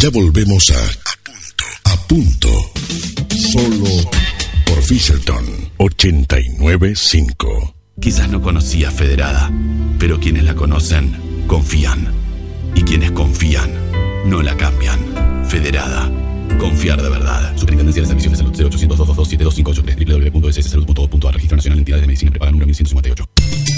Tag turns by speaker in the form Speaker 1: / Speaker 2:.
Speaker 1: Ya volvemos a punto. Solo por Fisherton 89.5.
Speaker 2: Quizás no conocía Federada, pero quienes la conocen, confían. Y quienes confían, no la cambian. Federada. Confiar de verdad. Superintendencia de Servicios de Salud 0800 222 7258 www.sssalud.gov.ar. Registro Nacional de Entidades de Medicina Prepaga número 1158.